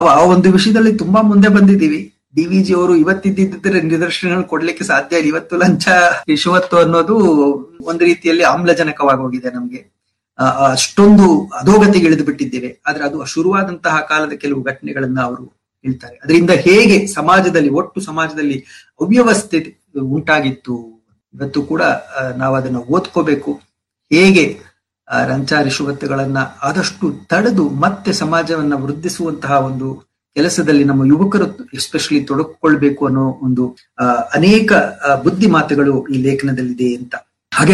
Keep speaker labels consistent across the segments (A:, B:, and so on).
A: ಆ ಒಂದು ವಿಷಯದಲ್ಲಿ ತುಂಬಾ ಮುಂದೆ ಬಂದಿದ್ದೀವಿ. ಡಿ.ವಿ.ಜಿ ಅವರು ಇವತ್ತಿದ್ದಿದ್ರೆ ನಿದರ್ಶನಗಳು ಕೊಡ್ಲಿಕ್ಕೆ ಸಾಧ್ಯ ಇಲ್ಲ. ಇವತ್ತು ಲಂಚ ರಿಶ್ವತ್ತು ಅನ್ನೋದು ಒಂದು ರೀತಿಯಲ್ಲಿ ಆಮ್ಲಜನಕವಾಗಿ ಹೋಗಿದೆ ನಮ್ಗೆ. ಅಷ್ಟೊಂದು ಅಧೋಗತಿಗೆ ಇಳಿದು ಬಿಟ್ಟಿದ್ದೇವೆ. ಆದ್ರೆ ಅದು ಶುರುವಾದಂತಹ ಕಾಲದ ಕೆಲವು ಘಟನೆಗಳನ್ನ ಅವರು ಹೇಳ್ತಾರೆ. ಅದರಿಂದ ಹೇಗೆ ಸಮಾಜದಲ್ಲಿ ಒಟ್ಟು ಸಮಾಜದಲ್ಲಿ ಅವ್ಯವಸ್ಥೆ ಉಂಟಾಗಿತ್ತು, ಇವತ್ತು ಕೂಡ ನಾವು ಅದನ್ನ ಓದ್ಕೋಬೇಕು. ಹೇಗೆ ಲಂಚ ರಿಶ್ವತ್ತುಗಳನ್ನ ಆದಷ್ಟು ತಡೆದು ಮತ್ತೆ ಸಮಾಜವನ್ನ ವೃದ್ಧಿಸುವಂತಹ ಒಂದು ಕೆಲಸದಲ್ಲಿ ನಮ್ಮ ಯುವಕರು ಎಸ್ಪೆಷಲಿ ತೊಡಗಿಕೊಳ್ಬೇಕು ಅನ್ನೋ ಒಂದು ಅನೇಕ ಬುದ್ಧಿ ಮಾತುಗಳು ಈ ಲೇಖನದಲ್ಲಿದೆ ಅಂತ. ಹಾಗೆ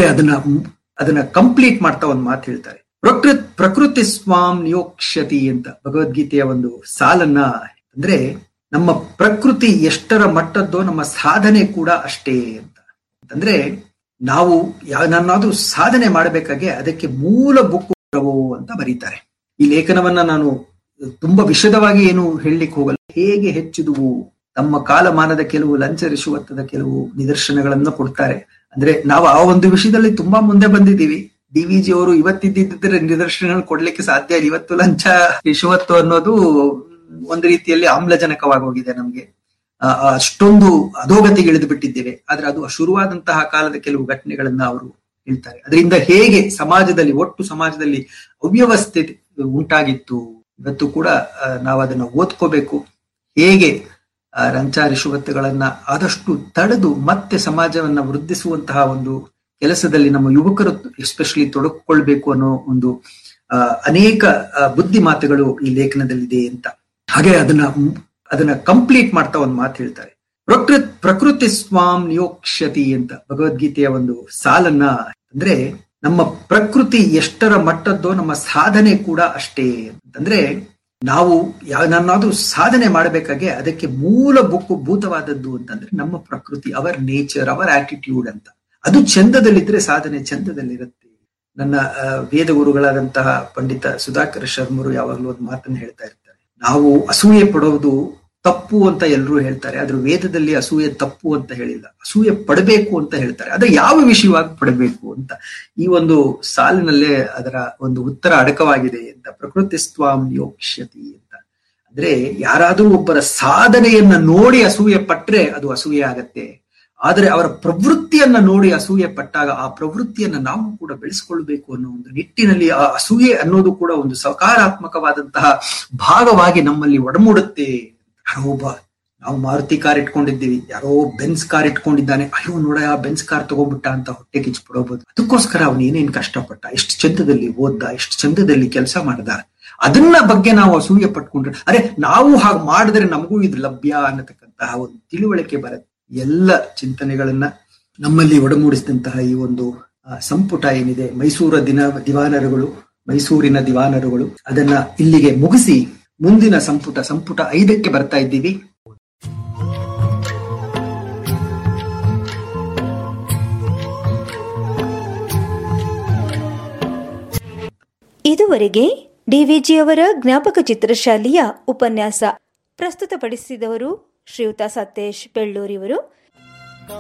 A: ಅದನ್ನ ಕಂಪ್ಲೀಟ್ ಮಾಡ್ತಾ ಒಂದು ಮಾತು ಹೇಳ್ತಾರೆ. ಪ್ರಕೃತಿ ಸ್ವಾಂ ನಿಯೋಕ್ಷ್ಯತಿ ಅಂತ ಭಗವದ್ಗೀತೆಯ ಒಂದು ಸಾಲನ್ನ, ಅಂದ್ರೆ ನಮ್ಮ ಪ್ರಕೃತಿ ಎಷ್ಟರ ಮಟ್ಟದ್ದೋ ನಮ್ಮ ಸಾಧನೆ ಕೂಡ ಅಷ್ಟೇ ಅಂತ. ಅಂದ್ರೆ ನಾವು ನಾನಾದ್ರೂ ಸಾಧನೆ ಮಾಡಬೇಕಾಗೆ ಅದಕ್ಕೆ ಮೂಲ ಬುಕ್ಕು ಅಂತ ಬರೀತಾರೆ. ಈ ಲೇಖನವನ್ನ ನಾನು ತುಂಬಾ ವಿಶದವಾಗಿ ಏನು ಹೇಳಲಿಕ್ಕೆ ಹೋಗಲ್ಲ. ಹೇಗೆ ಹೆಚ್ಚಿದುವು ತಮ್ಮ ಕಾಲಮಾನದ ಕೆಲವು ಲಂಚ ರಿಶ್ವತ್ತದ ಕೆಲವು ನಿದರ್ಶನಗಳನ್ನ ಕೊಡ್ತಾರೆ. ಅಂದ್ರೆ ನಾವು ಆ ಒಂದು ವಿಷಯದಲ್ಲಿ ತುಂಬಾ ಮುಂದೆ ಬಂದಿದ್ದೀವಿ. ಡಿ.ವಿ.ಜಿ ಅವರು ಇವತ್ತಿದ್ದಿದ್ರೆ ನಿದರ್ಶನಗಳು ಕೊಡ್ಲಿಕ್ಕೆ ಸಾಧ್ಯ ಇಲ್ಲ. ಇವತ್ತು ಲಂಚ ರಿಶ್ವತ್ತು ಅನ್ನೋದು ಒಂದು ರೀತಿಯಲ್ಲಿ ಆಮ್ಲಜನಕವಾಗಿ ಹೋಗಿದೆ ನಮ್ಗೆ. ಅಷ್ಟೊಂದು ಅಧೋಗತಿಗೆ ಇಳಿದು ಬಿಟ್ಟಿದ್ದೇವೆ. ಆದ್ರೆ ಅದು ಶುರುವಾದಂತಹ ಕಾಲದ ಕೆಲವು ಘಟನೆಗಳನ್ನ ಅವರು ಹೇಳ್ತಾರೆ. ಅದರಿಂದ ಹೇಗೆ ಸಮಾಜದಲ್ಲಿ ಒಟ್ಟು ಸಮಾಜದಲ್ಲಿ ಅವ್ಯವಸ್ಥೆ ಉಂಟಾಗಿತ್ತು, ಇವತ್ತು ಕೂಡ ನಾವು ಅದನ್ನ ಓದ್ಕೋಬೇಕು. ಹೇಗೆ ಲಂಚ ರಿಶ್ವತ್ತುಗಳನ್ನ ಆದಷ್ಟು ತಡೆದು ಮತ್ತೆ ಸಮಾಜವನ್ನ ವೃದ್ಧಿಸುವಂತಹ ಒಂದು ಕೆಲಸದಲ್ಲಿ ನಮ್ಮ ಯುವಕರು ಎಸ್ಪೆಷಲಿ ತೊಡಗಿಕೊಳ್ಬೇಕು ಅನ್ನೋ ಒಂದು ಅನೇಕ ಬುದ್ಧಿ ಮಾತುಗಳು ಈ ಲೇಖನದಲ್ಲಿದೆ ಅಂತ. ಹಾಗೆ ಅದನ್ನ ಕಂಪ್ಲೀಟ್ ಮಾಡ್ತಾ ಒಂದು ಮಾತು ಹೇಳ್ತಾರೆ. ಪ್ರಕೃತಿ ಸ್ವಾಂ ನಿಯೋಕ್ಷ್ಯತಿ ಅಂತ ಭಗವದ್ಗೀತೆಯ ಒಂದು ಸಾಲನ್ನ, ಅಂದ್ರೆ ನಮ್ಮ ಪ್ರಕೃತಿ ಎಷ್ಟರ ಮಟ್ಟದ್ದೋ ನಮ್ಮ ಸಾಧನೆ ಕೂಡ ಅಷ್ಟೇ ಅಂತಂದ್ರೆ ನಾವು ನಾನಾದ್ರೂ ಸಾಧನೆ ಮಾಡಬೇಕಾಗೆ ಅದಕ್ಕೆ ಮೂಲ ಬುಕ್ಕು ಭೂತವಾದದ್ದು ಅಂತಂದ್ರೆ ನಮ್ಮ ಪ್ರಕೃತಿ, ಅವರ್ ನೇಚರ್, ಅವರ್ ಆಟಿಟ್ಯೂಡ್ ಅಂತ. ಅದು ಚಂದದಲ್ಲಿದ್ರೆ ಸಾಧನೆ ಚಂದದಲ್ಲಿರುತ್ತೆ. ನನ್ನ ವೇದ ಗುರುಗಳಾದಂತಹ ಪಂಡಿತ ಸುಧಾಕರ್ ಶರ್ಮರು ಯಾವಾಗಲೂ ಒಂದು ಮಾತನ್ನು ಹೇಳ್ತಾ ಇರ್ತಾರೆ. ನಾವು ಅಸೂಯೆ ಪಡೋದು ತಪ್ಪು ಅಂತ ಎಲ್ಲರೂ ಹೇಳ್ತಾರೆ, ಆದ್ರೆ ವೇದದಲ್ಲಿ ಅಸೂಯೆ ತಪ್ಪು ಅಂತ ಹೇಳಿಲ್ಲ, ಅಸೂಯೆ ಪಡಬೇಕು ಅಂತ ಹೇಳ್ತಾರೆ. ಅದ ಯಾವ ವಿಷಯವಾಗಿ ಪಡಬೇಕು ಅಂತ ಈ ಒಂದು ಸಾಲಿನಲ್ಲೇ ಅದರ ಒಂದು ಉತ್ತರ ಅಡಕವಾಗಿದೆ ಅಂತ. ಪ್ರಕೃತಿ ಸ್ವಾಂ ಯೋಕ್ಷ್ಯತಿ ಅಂತ ಅಂದ್ರೆ ಯಾರಾದ್ರೂ ಒಬ್ಬರ ಸಾಧನೆಯನ್ನ ನೋಡಿ ಅಸೂಯೆ ಪಟ್ರೆ ಅದು ಅಸೂಯೆ ಆಗತ್ತೆ. ಆದ್ರೆ ಅವರ ಪ್ರವೃತ್ತಿಯನ್ನ ನೋಡಿ ಅಸೂಯೆ ಪಟ್ಟಾಗ ಆ ಪ್ರವೃತ್ತಿಯನ್ನ ನಾವು ಕೂಡ ಬೆಳೆಸ್ಕೊಳ್ಬೇಕು ಅನ್ನೋ ಒಂದು ನಿಟ್ಟಿನಲ್ಲಿ ಆ ಅಸೂಯೆ ಅನ್ನೋದು ಕೂಡ ಒಂದು ಸಕಾರಾತ್ಮಕವಾದಂತಹ ಭಾಗವಾಗಿ ನಮ್ಮಲ್ಲಿ ಒಡಮೂಡುತ್ತೆ. ಯಾರೋ ನಾವು ಮಾರುತಿ ಕಾರ್ ಇಟ್ಕೊಂಡಿದ್ದೀವಿ, ಯಾರೋ ಬೆನ್ಸ್ ಕಾರ್ ಇಟ್ಕೊಂಡಿದ್ದಾನೆ, ಅಯ್ಯೋ ನೋಡ ಆ ಬೆನ್ಸ್ ಕಾರ್ ತಗೋಬಿಟ್ಟ ಅಂತ ಹೊಟ್ಟೆ ಕಿಚ್ಬಿಡೋಬಹುದು. ಅದಕ್ಕೋಸ್ಕರ ಅವನು ಏನೇನ್ ಕಷ್ಟಪಟ್ಟ, ಎಷ್ಟು ಚಂದದಲ್ಲಿ ಓದ್ದ, ಎಷ್ಟು ಚಂದದಲ್ಲಿ ಕೆಲಸ ಮಾಡ್ದ, ಅದನ್ನ ಬಗ್ಗೆ ನಾವು ಅಸೂಯೆ ಪಟ್ಕೊಂಡ್ರೆ ಅರೆ ನಾವು ಹಾಗೆ ಮಾಡಿದ್ರೆ ನಮಗೂ ಇದು ಲಭ್ಯ ಅನ್ನತಕ್ಕಂತಹ ಒಂದು ತಿಳುವಳಿಕೆ ಬರುತ್ತೆ. ಎಲ್ಲ ಚಿಂತನೆಗಳನ್ನ ನಮ್ಮಲ್ಲಿ ಒಡಮೂಡಿಸಿದಂತಹ ಈ ಒಂದು ಸಂಪುಟ ಏನಿದೆ ಮೈಸೂರಿನ ದಿವಾನರುಗಳು ಅದನ್ನ ಇಲ್ಲಿಗೆ ಮುಗಿಸಿ ಮುಂದಿನ ಸಂಪುಟ 5ಕ್ಕೆ ಬರ್ತಾ ಇದ್ದೀವಿ.
B: ಇದುವರೆಗೆ ಡಿ.ವಿ.ಜಿ ಅವರ ಜ್ಞಾಪಕ ಚಿತ್ರಶಾಲೆಯ ಉಪನ್ಯಾಸ ಪ್ರಸ್ತುತಪಡಿಸಿದವರು ಶ್ರೀಯುತ ಸತೇಶ್ ಬೆಳ್ಳೂರಿವರು.